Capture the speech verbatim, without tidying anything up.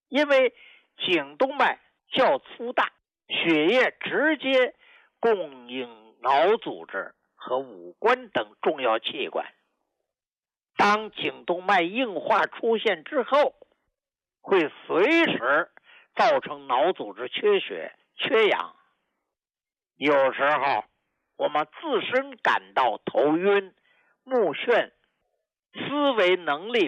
因为颈动脉较粗大，血液直接供应脑组织和五官等重要器官。当颈动脉硬化出现之后，会随时造成脑组织缺血、缺氧。有时候我们自身感到头晕、目眩，思维能力